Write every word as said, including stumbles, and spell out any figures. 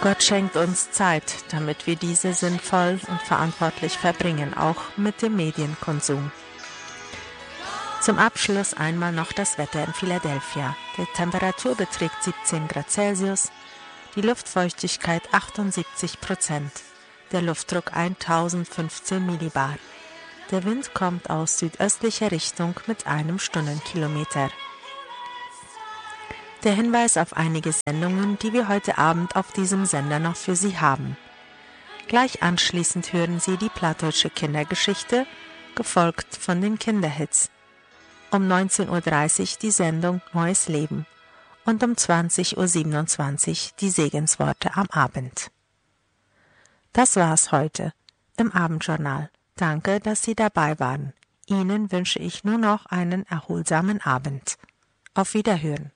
Gott schenkt uns Zeit, damit wir diese sinnvoll und verantwortlich verbringen, auch mit dem Medienkonsum. Zum Abschluss einmal noch das Wetter in Philadelphia. Die Temperatur beträgt siebzehn Grad Celsius, die Luftfeuchtigkeit achtundsiebzig Prozent, der Luftdruck tausendfünfzehn Millibar. Der Wind kommt aus südöstlicher Richtung mit einem Stundenkilometer. Der Hinweis auf einige Sendungen, die wir heute Abend auf diesem Sender noch für Sie haben. Gleich anschließend hören Sie die Plattdeutsche Kindergeschichte, gefolgt von den Kinderhits. Um neunzehn Uhr dreißig die Sendung Neues Leben und um zwanzig Uhr siebenundzwanzig die Segensworte am Abend. Das war's heute im Abendjournal. Danke, dass Sie dabei waren. Ihnen wünsche ich nur noch einen erholsamen Abend. Auf Wiederhören.